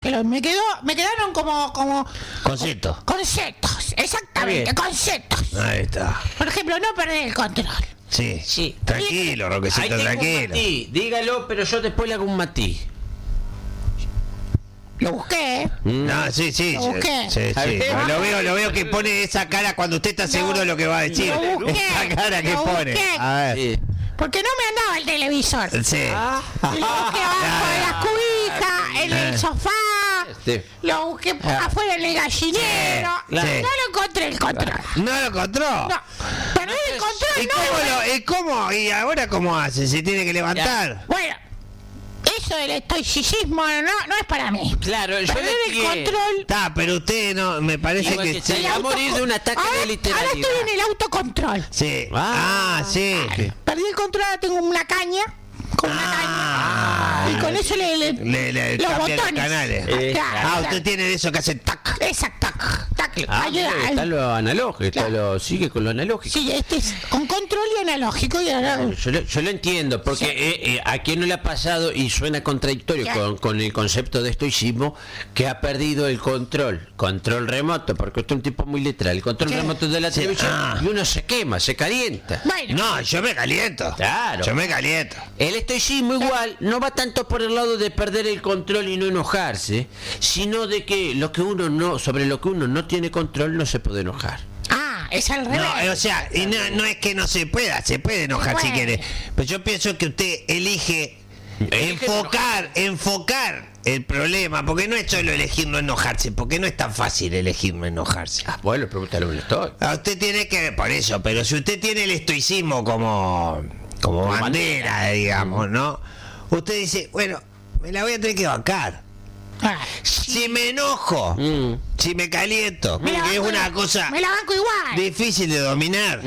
me quedaron como Conceptos. Conceptos, exactamente, conceptos. Ahí está. Por ejemplo, no perder el control. Sí. Tranquilo, Roquecito, Ahí tengo un tranquilo. matiz. Dígalo, pero yo después le hago un matiz. Lo busqué. No, sí. Lo busqué. Sí. Lo veo que pone esa cara cuando usted está seguro de lo que va a decir. Lo busqué, Esa cara que lo pone. busqué. A ver. Sí. Porque no me andaba el televisor. Sí. Lo busqué abajo de las cubijas, en el sofá. Sí. Lo busqué afuera en el gallinero. Sí. No lo encontré el control. ¿No lo encontró? No. Perdí el control, ¿Y cómo? ¿Y ahora cómo hace? ¿Se tiene que levantar? Bueno, eso del estoicismo no es para mí. Claro, yo Perder le el quiero. control. Está, pero usted no, me parece Igual que que se va a morir de un ataque de Ahora literalidad. estoy en el autocontrol. Sí. Sí. Perdí el control, ahora tengo una caña. Con una caña. Y con eso le los cambia los botones. canales. Claro, Usted tiene de eso que hace tac. exacto. Tac. Ayuda. Está lo analógico, sigue con lo analógico. Sí, este es con control y analógico. Yo lo entiendo, porque a quien no le ha pasado, y suena contradictorio con el concepto de estoicismo, que ha perdido el control remoto, porque usted es un tipo muy literal, el control remoto de la televisión, y uno se quema, se calienta. Bueno, No, yo me caliento. Claro. Yo me caliento. El estoicismo igual no va tanto por el lado de perder el control y no enojarse, sino de que sobre lo que uno no tiene control no se puede enojar. es al revés. No, o sea, y no es que no se pueda, se puede enojar si quiere. Pero yo pienso que usted elige enfocar el problema, porque no es solo elegir no enojarse, porque no es tan fácil elegir no enojarse. Bueno, pregúntale a un estoy. Usted tiene que, por eso, pero si usted tiene el estoicismo como bandera, digamos, ¿no? Usted dice, bueno, me la voy a tener que bancar. Si me enojo, si me caliento, que es una cosa me la banco igual. difícil de dominar,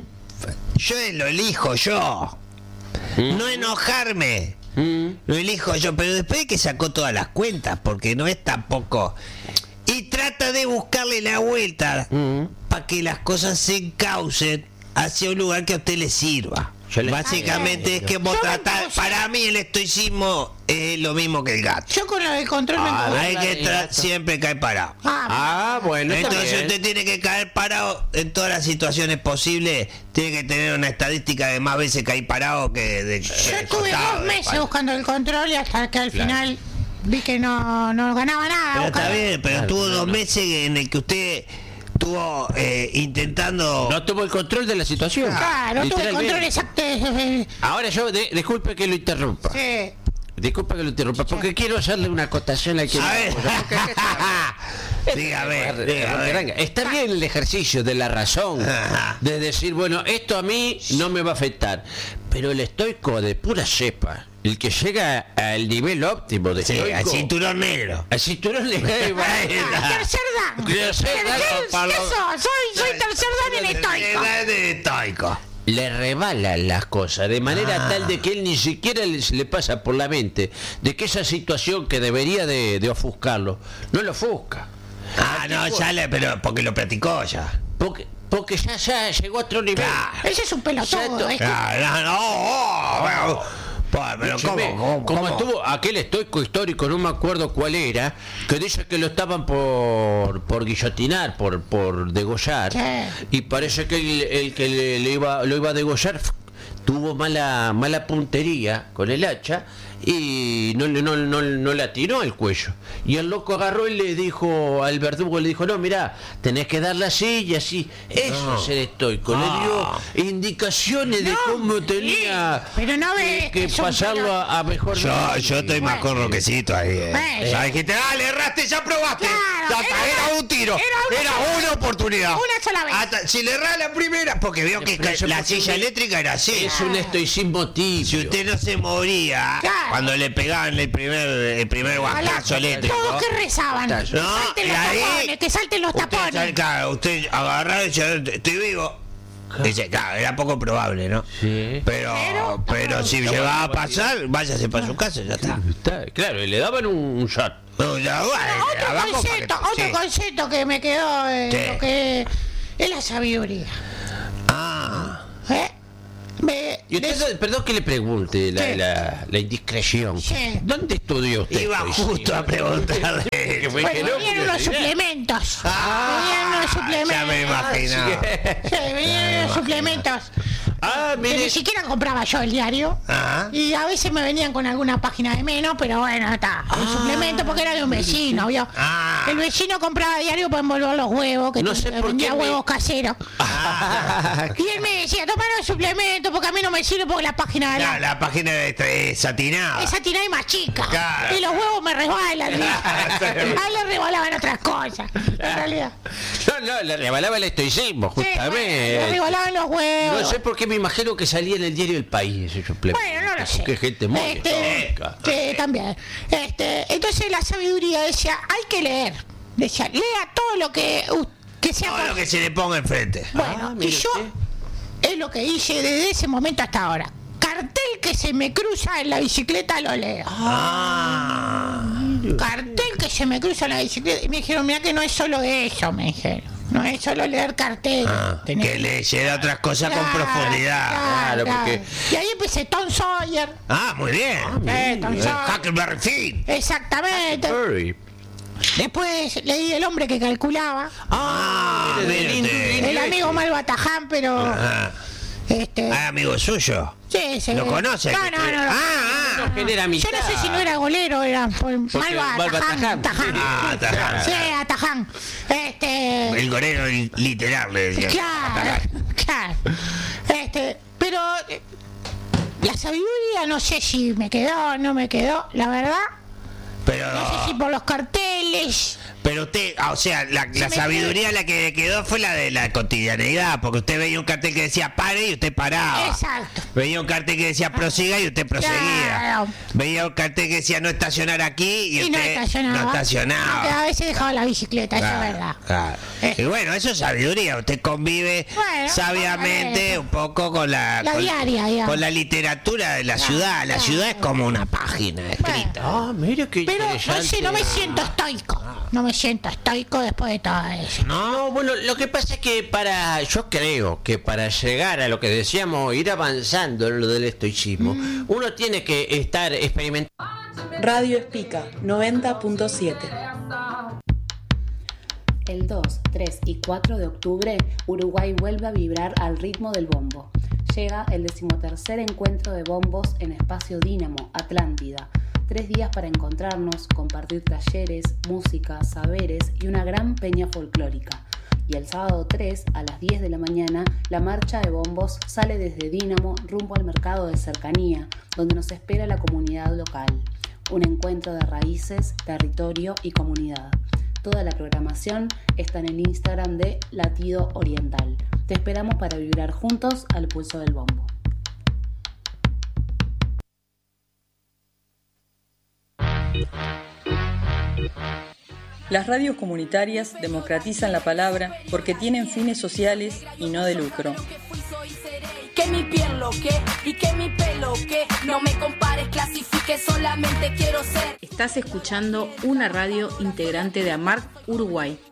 yo lo elijo yo. No enojarme, lo elijo yo, pero después de que sacó todas las cuentas, porque no es tampoco, y trata de buscarle la vuelta para que las cosas se encaucen hacia un lugar que a usted le sirva. Básicamente es que vos tratás, para mí el estoicismo es lo mismo que el gato. Yo con lo del control Hay que siempre caer parado. Bueno, Entonces usted tiene que caer parado en todas las situaciones posibles. Tiene que tener una estadística de más veces caer parado que de Yo estuve 2 meses buscando el control y hasta que al final vi que no ganaba nada. Pero está bien, pero tuvo 2 meses en el que usted estuvo intentando. No tuvo el control de la situación. Claro, tuve el control exacto. Ahora yo, disculpe que lo interrumpa. Sí. Disculpe que lo interrumpa, porque quiero hacerle una acotación al que... A ver. Dígame. Está bien el ejercicio de la razón, de decir, bueno, esto a mí no me va a afectar, pero el estoico de pura cepa, el que llega al nivel óptimo de estoico, al cinturón negro. al cinturón negro, Tercer dan. Soy tercer dan en estoico. le rebalan las cosas de manera tal de que él ni siquiera le pasa por la mente de que esa situación que debería de ofuscarlo no lo ofusca. Pero porque lo platicó ya. Porque ya llegó a otro nivel. Ese es un pelotudo. Pero como estuvo aquel estoico histórico, no me acuerdo cuál era, que dice que lo estaban por guillotinar, por degollar, y parece que el que lo iba a degollar tuvo mala puntería con el hacha y no le atiró al cuello, y el loco agarró y le dijo al verdugo, le dijo, no, mirá, tenés que darle así y así. Eso es el estoico. Le dio indicaciones de cómo tenía que pasarlo a mejor. Yo estoy más con Roquecito ahí. Ya dijiste, le erraste, ya probaste. Era un tiro, era una oportunidad. Una sola vez. Si le erras la primera, porque veo que la silla eléctrica era así. Es un estoicismo tibio. Si usted no se moría cuando le pegaban el primer guajazo eléctrico. Todos que rezaban. Que salten los tapones. Usted agarraba y decía, estoy vivo. Dice, era poco probable, ¿no? Sí. Pero si llegaba a pasar, váyase para su casa, ya está. Claro, y le daban un shot. Otro concepto que me quedó lo que es la sabiduría. Y usted, perdón que le pregunte la indiscreción. Sí. ¿Dónde estudió usted? Iba justo a preguntarle. fue que no. Venían unos suplementos. Venían unos suplementos. Ya me imagino. Sí, venían unos suplementos. Ah, Que mire. ni siquiera compraba yo el diario. Y a veces me venían con alguna página de menos, pero bueno, está. El suplemento porque era de un vecino, ¿vio? El vecino compraba diario para envolver los huevos, que No sé por vendía qué me- huevos caseros. Y él me decía, toma los suplementos porque a mí no me sirve porque la página de Claro, la página es satinada. esa tirada y más chica. Claro. Y los huevos me resbalan. A él le resbalaban otras cosas, en realidad. No, le rebalaba el estoicismo, Sí, justamente. le resbalaban los huevos. No sé por qué me imagino que salía en el diario El País ese suplemento. Bueno, no lo sé. Qué gente muy tonta. Sí, también. Entonces la sabiduría decía, hay que leer. Decía, lea todo lo que sea Todo lo que se le ponga enfrente. Bueno, y mire yo usted. es lo que hice desde ese momento hasta ahora. Cartel que se me cruza en la bicicleta lo leo. Cartel que se me cruza en la bicicleta. Y me dijeron, mira que no es solo eso, me dijeron. No es solo leer cartel. Tenés Que leyera otras cosas con Claro, profundidad. Claro, porque- Y ahí empecé Tom Sawyer. Muy bien. Tom Sawyer. Huckleberry Finn. Exactamente. Furry. Después leí El hombre que calculaba. Mire, mire El amigo Malbataján, pero amigo suyo. sí, sí. ¿Lo conoce? No. No genera Yo amistad. no sé si no era golero, era Malva Taján. Taján. Taján. Sí, a Taján. El gorero literal, le decía. Claro. Pero la sabiduría no sé si me quedó o no me quedó, la verdad. Pero, No sé si por los carteles. pero usted, o sea, la me sabiduría la que quedó fue la de la cotidianeidad, porque usted veía un cartel que decía pare y usted paraba. Exacto. Veía un cartel que decía prosiga y usted proseguía. Claro. Veía un cartel que decía no estacionar aquí y Y usted no estacionaba. no estacionaba. Aunque a veces dejaba la bicicleta, eso es verdad. Claro. Y bueno, eso es sabiduría. Usted convive Bueno, sabiamente eso. un poco con la diaria, digamos. con la literatura de la ciudad. La ciudad es como una página escrita. Ah, mire qué Pero no interesante. sé, no me siento estoico. No me siento estoico después de todo eso. No, bueno, lo que pasa es que yo creo que para llegar a lo que decíamos, ir avanzando en lo del estoicismo, uno tiene que estar experimentando. Radio Espica 90.7. El 2, 3 y 4 de octubre, Uruguay vuelve a vibrar al ritmo del bombo. Llega el 13º encuentro de bombos en Espacio Dínamo, Atlántida. 3 días para encontrarnos, compartir talleres, música, saberes y una gran peña folclórica. Y el sábado 3, a las 10 de la mañana, la marcha de bombos sale desde Dínamo rumbo al mercado de cercanía, donde nos espera la comunidad local. Un encuentro de raíces, territorio y comunidad. Toda la programación está en el Instagram de Latido Oriental. Te esperamos para vibrar juntos al pulso del bombo. Las radios comunitarias democratizan la palabra porque tienen fines sociales y no de lucro. Que mi piel lo que y que mi pelo que no me compares, clasifique, solamente quiero ser. Estás escuchando una radio integrante de AMARC Uruguay.